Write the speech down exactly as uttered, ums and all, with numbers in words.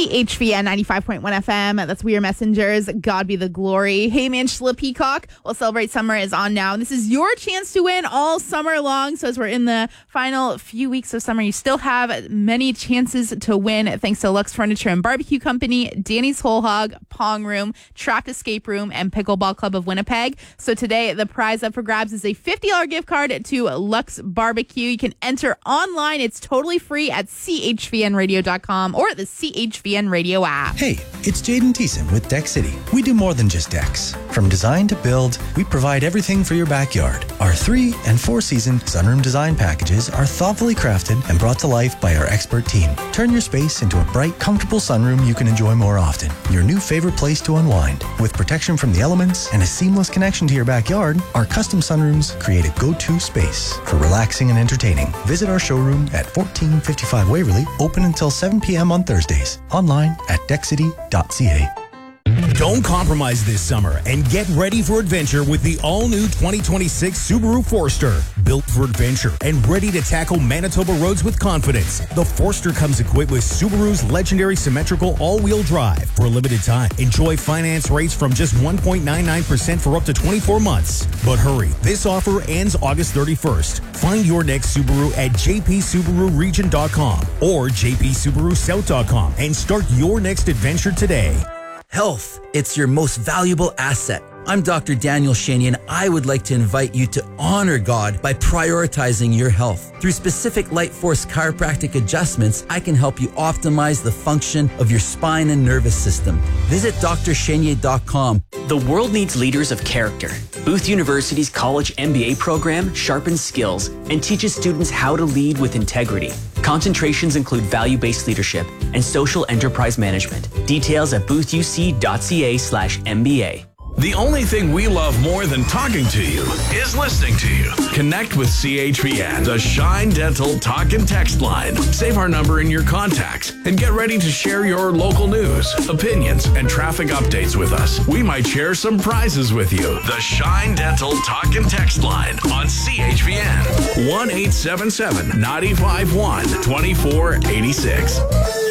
C H V N ninety-five point one F M. That's We Are Messengers. God be the glory. Hey, man, Angela Peacock. Well, Celebrate Summer is on now. This is your chance to win all summer long. So as we're in the final few weeks of summer, you still have many chances to win thanks to Lux Furniture and Barbecue Company, Danny's Whole Hog, Pong Room, Trapped Escape Room, and Pickleball Club of Winnipeg. So today, the prize up for grabs is a fifty dollars gift card to Lux Barbecue. You can enter online. It's totally free at c h v n radio dot com or the C H V N Radio app. Hey, it's Jaden Thiessen with Deck City. We do more than just decks. From design to build, we provide everything for your backyard. Our three and four season sunroom design packages are thoughtfully crafted and brought to life by our expert team. Turn your space into a bright, comfortable sunroom you can enjoy more often. Your new favorite place to unwind. With protection from the elements and a seamless connection to your backyard, our custom sunrooms create a go-to space for relaxing and entertaining. Visit our showroom at fourteen fifty-five Waverly, open until seven p.m. on Thursdays. Online at deck city dot c a. Don't compromise this summer and get ready for adventure with the all-new twenty twenty-six Subaru Forester. Built for adventure and ready to tackle Manitoba roads with confidence, the Forester comes equipped with Subaru's legendary symmetrical all-wheel drive. For a limited time, enjoy finance rates from just one point nine nine percent for up to twenty-four months. But hurry, this offer ends August thirty-first. Find your next Subaru at j p subaru region dot com or j p subaru south dot com and start your next adventure today. Health, it's your most valuable asset. I'm Doctor Daniel Shaney, and I would like to invite you to honor God by prioritizing your health. Through specific Light Force chiropractic adjustments, I can help you optimize the function of your spine and nervous system. Visit d r chenier dot com. The world needs leaders of character. Booth University's college M B A program sharpens skills and teaches students how to lead with integrity. Concentrations include value-based leadership and social enterprise management. Details at booth u c dot c a slash M B A. The only thing we love more than talking to you is listening to you. Connect with C H V N, the Shine Dental talk and text line. Save our number in your contacts and get ready to share your local news, opinions, and traffic updates with us. We might share some prizes with you. The Shine Dental talk and text line on C H V N. one eight seven seven, nine five one, two four eight six.